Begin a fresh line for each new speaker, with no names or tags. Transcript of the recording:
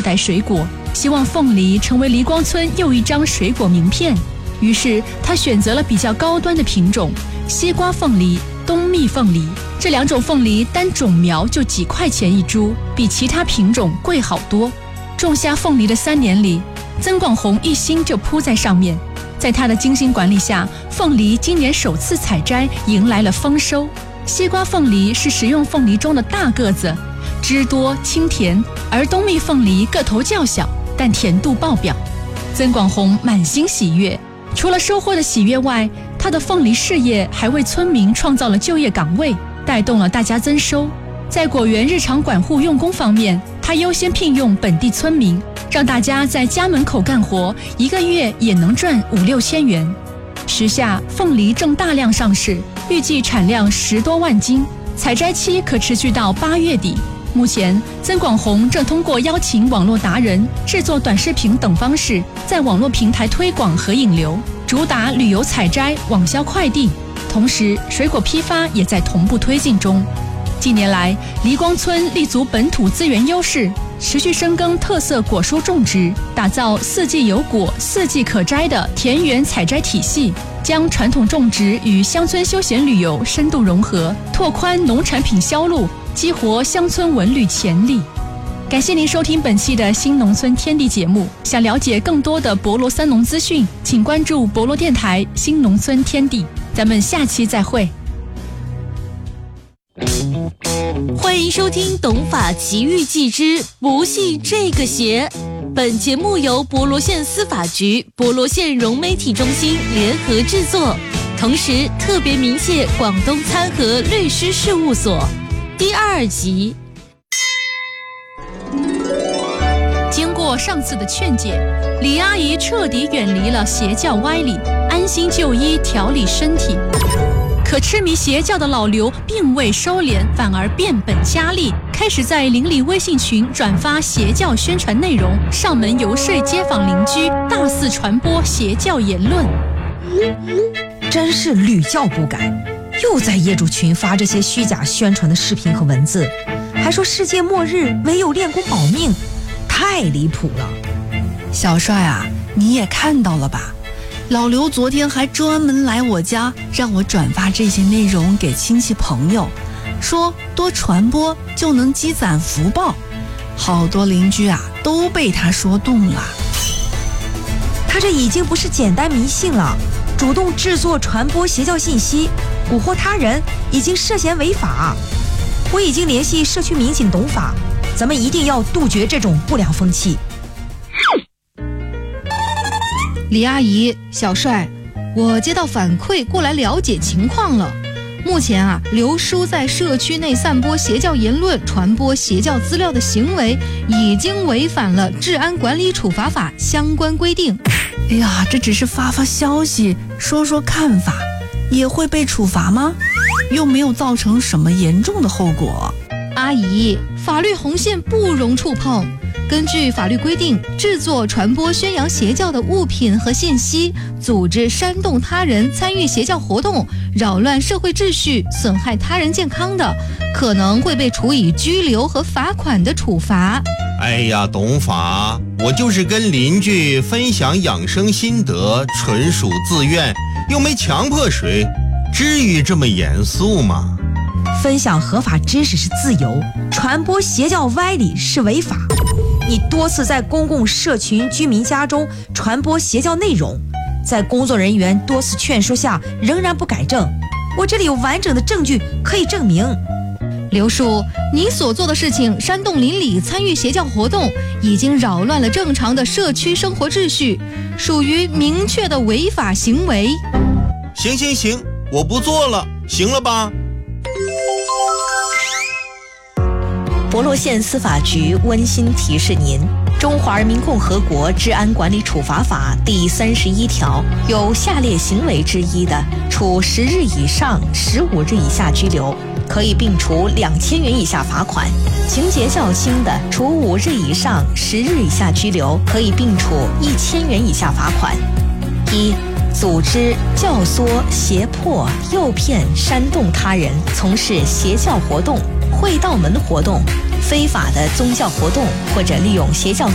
袋水果，希望凤梨成为梨光村又一张水果名片。于是他选择了比较高端的品种西瓜凤梨、冬蜜凤梨。这2种凤梨单种苗就几块钱一株，比其他品种贵好多。种下凤梨的3年里，曾广弘一心就扑在上面。在他的精心管理下，凤梨今年首次采摘，迎来了丰收。西瓜凤梨是食用凤梨中的大个子，汁多清甜，而冬蜜凤梨个头较小，但甜度爆表。曾广弘满心喜悦，除了收获的喜悦外，他的凤梨事业还为村民创造了就业岗位，带动了大家增收。在果园日常管护用工方面，他优先聘用本地村民，让大家在家门口干活，1个月也能赚5-6千元。时下凤梨正大量上市，预计产量10多万斤，采摘期可持续到8月底。目前曾广弘正通过邀请网络达人、制作短视频等方式，在网络平台推广和引流，主打旅游采摘、网销快递，同时水果批发也在同步推进中。近年来，梨光村立足本土资源优势，持续深耕特色果蔬种植，打造4季有果、4季可摘的田园采摘体系，将传统种植与乡村休闲旅游深度融合，拓宽农产品销路，激活乡村文旅潜力。感谢您收听本期的新农村天地节目。想了解更多的博罗三农资讯，请关注博罗电台新农村天地。咱们下期再会。
欢迎收听《懂法奇遇记之不信这个邪》。本节目由博罗县司法局、博罗县融媒体中心联合制作，同时特别鸣谢广东参和律师事务所。第2集。
经过上次的劝解，李阿姨彻底远离了邪教歪理，安心就医调理身体。可痴迷邪教的老刘并未收敛，反而变本加厉，开始在邻里微信群转发邪教宣传内容，上门游说街坊邻居，大肆传播邪教言论。
真是屡教不改，又在业主群发这些虚假宣传的视频和文字，还说世界末日唯有练功保命，太离谱了。
小帅啊，你也看到了吧？老刘昨天还专门来我家，让我转发这些内容给亲戚朋友，说多传播就能积攒福报。好多邻居啊都被他说动了。
他这已经不是简单迷信了，主动制作传播邪教信息，蛊惑他人，已经涉嫌违法。我已经联系社区民警懂法，咱们一定要杜绝这种不良风气。
李阿姨，小帅，我接到反馈过来了解情况了。目前啊，刘叔在社区内散播邪教言论、传播邪教资料的行为，已经违反了《治安管理处罚法》相关规定。
哎呀，这只是发发消息，说说看法，也会被处罚吗？又没有造成什么严重的后果。
阿姨，法律红线不容触碰。根据法律规定，制作、传播、宣扬邪教的物品和信息，组织煽动他人参与邪教活动，扰乱社会秩序，损害他人健康的，可能会被处以拘留和罚款的处罚。
哎呀，懂法，我就是跟邻居分享养生心得，纯属自愿，又没强迫谁，至于这么严肃吗？
分享合法知识是自由，传播邪教歪理是违法。你多次在公共社群居民家中传播邪教内容，在工作人员多次劝说下仍然不改正，我这里有完整的证据可以证明。
刘叔，你所做的事情煽动邻里参与邪教活动，已经扰乱了正常的社区生活秩序，属于明确的违法行为。
行，我不做了，行了吧？
博罗县司法局温馨提示您：中华人民共和国治安管理处罚法第31条，有下列行为之一的，处10日以上15日以下拘留，可以并处2000元以下罚款；情节较轻的，处5日以上10日以下拘留，可以并处1000元以下罚款。1、组织、教唆、胁迫、诱骗、煽动他人从事邪教活动、会道门活动、非法的宗教活动，或者利用邪教